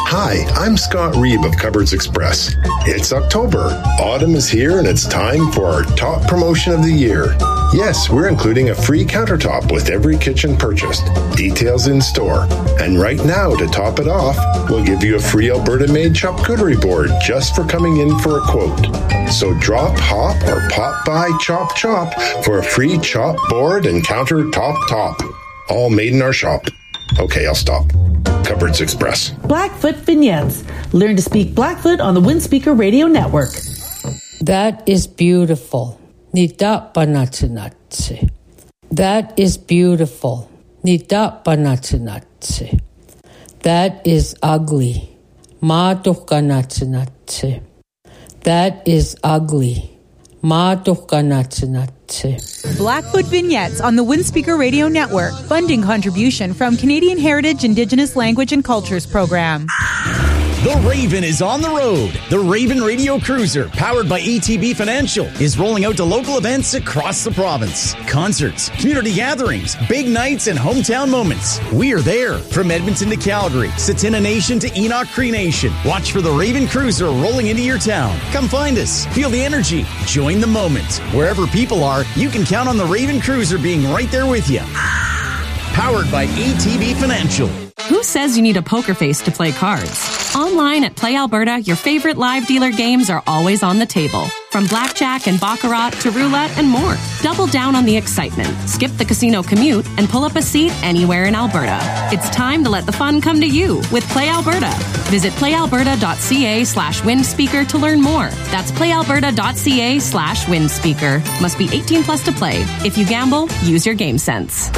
Hi, I'm Scott Reeb of Cupboards Express. It's October. Autumn is here and it's time for our top promotion of the year. Yes, we're including a free countertop with every kitchen purchased. Details in store. And right now, to top it off, we'll give you a free Alberta-made charcuterie board just for coming in for a quote. So drop, hop, or pop by Chop Chop for a free chop board and countertop top. All made in our shop. Okay, I'll stop. Cupboards Express. Blackfoot Vignettes. Learn to speak Blackfoot on the Windspeaker Radio Network. That is beautiful. Nita panatsinatsi. That is beautiful. Nita panatsinatsi. That is ugly. Matuhkanatsinatsi. That is ugly. Matuhkanatsinatsi. Blackfoot Vignettes on the Windspeaker Radio Network. Funding contribution from Canadian Heritage Indigenous Language and Cultures Program. The Raven is on the road. The Raven Radio Cruiser, powered by ATB Financial, is rolling out to local events across the province. Concerts, community gatherings, big nights, and hometown moments. We are there. From Edmonton to Calgary, Tsuut'ina Nation to Enoch Cree Nation. Watch for the Raven Cruiser rolling into your town. Come find us. Feel the energy. Join the moment. Wherever people are, you can count on the Raven Cruiser being right there with you. Powered by ATB Financial. Who says you need a poker face to play cards? Online at Play Alberta, your favorite live dealer games are always on the table. From blackjack and baccarat to roulette and more. Double down on the excitement. Skip the casino commute and pull up a seat anywhere in Alberta. It's time to let the fun come to you with Play Alberta. Visit playalberta.ca/windspeaker to learn more. That's playalberta.ca/windspeaker. Must be 18 plus to play. If you gamble, use your game sense.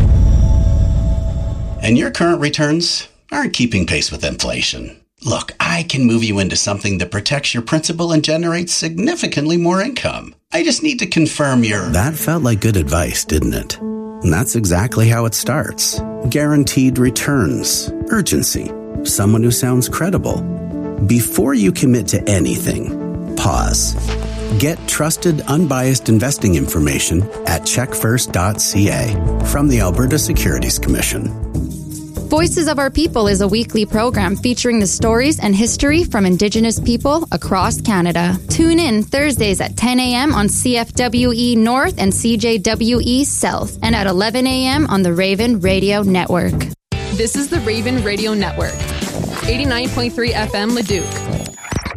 And your current returns aren't keeping pace with inflation. Look, I can move you into something that protects your principal and generates significantly more income. I just need to confirm your... That felt like good advice, didn't it? And that's exactly how it starts. Guaranteed returns. Urgency. Someone who sounds credible. Before you commit to anything, pause. Get trusted, unbiased investing information at checkfirst.ca from the Alberta Securities Commission. Voices of Our People is a weekly program featuring the stories and history from Indigenous people across Canada. Tune in Thursdays at 10 a.m. on CFWE North and CJWE South, and at 11 a.m. on the Raven Radio Network. This is the Raven Radio Network. 89.3 FM Leduc.